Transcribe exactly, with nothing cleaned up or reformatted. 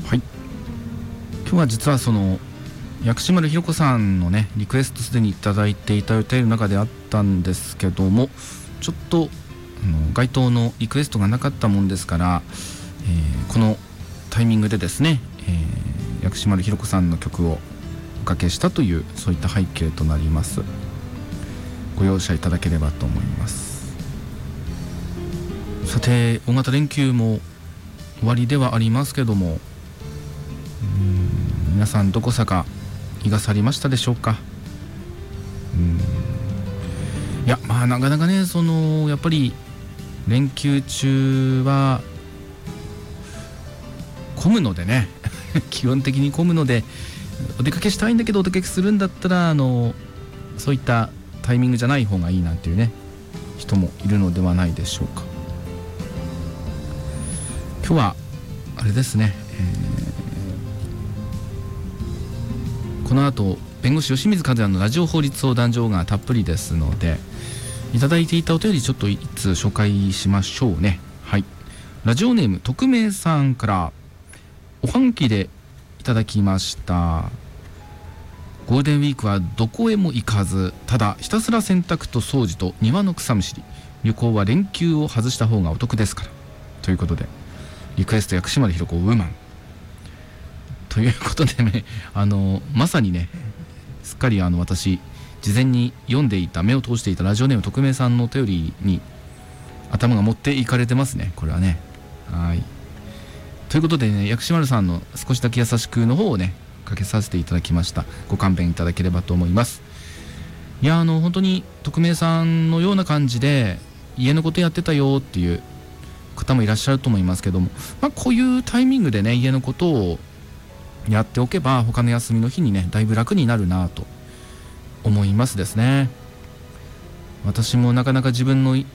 はい、今日は実はその薬師丸ひろ子さんのねリクエストすでにいただいていた予定の中であったんですけども、ちょっとあの該当のリクエストがなかったもんですから、えー、このタイミングでですね、えー、薬師丸ひろ子さんの曲をおかけしたという、そういった背景となります。ご容赦いただければと思います。さて、大型連休も終わりではありますけども、うーん皆さんどこさか日が去りましたでしょうか。うーんいやまあなかなかね、そのやっぱり連休中は混むのでね基本的に混むので、お出かけしたいんだけどお出かけするんだったらあのそういったタイミングじゃない方がいいなんていうね人もいるのではないでしょうか。今日はあれですね、えー、この後弁護士吉水和也のラジオ法律相談所がたっぷりですので、いただいていたお便りちょっといつ紹介しましょうね。はい、ラジオネーム匿名さんからおはんきでいただきました。ゴールデンウィークはどこへも行かず、ただひたすら洗濯と掃除と庭の草むしり。旅行は連休を外した方がお得ですから、ということでリクエスト薬師丸ひろ子ウーマンということでね、あのまさにねすっかりあの私事前に読んでいた、目を通していたラジオネーム匿名さんのお便りに頭が持っていかれてますね、これはね。はい、ということでね、薬師丸さんの少しだけ優しくの方をねかけさせていただきました。ご勘弁いただければと思います。いやあの本当に匿名さんのような感じで家のことやってたよっていう方もいらっしゃると思いますけども、まあ、こういうタイミングでね家のことをやっておけば他の休みの日にねだいぶ楽になるなと思いますですね。私もなかなか自分の